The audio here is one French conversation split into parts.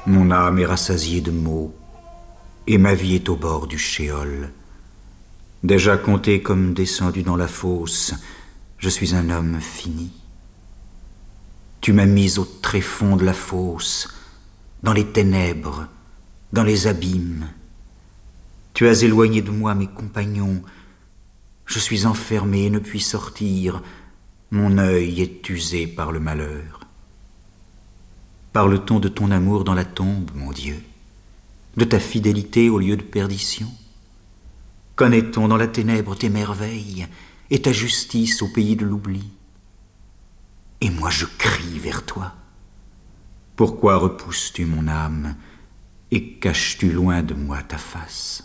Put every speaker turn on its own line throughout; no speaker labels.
Mon âme est rassasiée de maux, et ma vie est au bord du shéol. Déjà compté comme descendu dans la fosse, je suis un homme fini. Tu m'as mis au tréfonds de la fosse, dans les ténèbres, dans les abîmes. Tu as éloigné de moi mes compagnons. Je suis enfermé et ne puis sortir. Mon œil est usé par le malheur. Parle-t-on de ton amour dans la tombe, mon Dieu? De ta fidélité au lieu de perdition? Connaît-on dans la ténèbre tes merveilles et ta justice au pays de l'oubli? Et moi je crie vers toi. Pourquoi repousses-tu mon âme et caches-tu loin de moi ta face?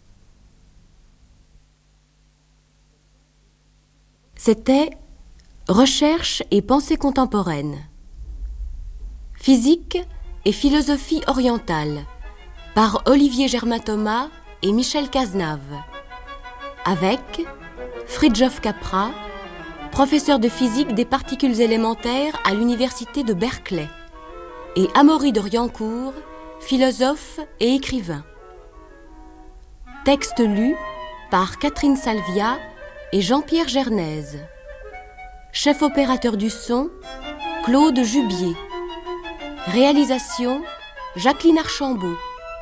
C'était Recherche et pensée contemporaine. Physique et philosophie orientale par Olivier Germain-Thomas et Michel Cazenave. Avec Fridtjof Capra, professeur de physique des particules élémentaires à l'université de Berkeley, et Amaury de Riancourt, philosophe et écrivain. Texte lu par Catherine Salvia et Jean-Pierre Gernaise. Chef opérateur du son, Claude Jubier. Réalisation, Jacqueline Archambault.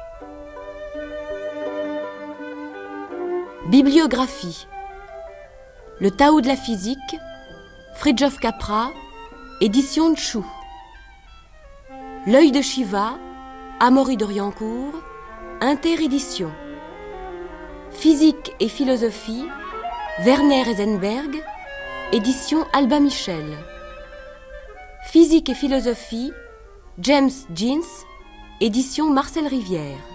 Bibliographie. Le Tao de la physique, Fridtjof Capra, édition Tchou. L'œil de Shiva, Amaury de Riancourt, Interédition. Physique et philosophie, Werner Heisenberg, édition Albin Michel. Physique et philosophie, James Jeans, édition Marcel Rivière.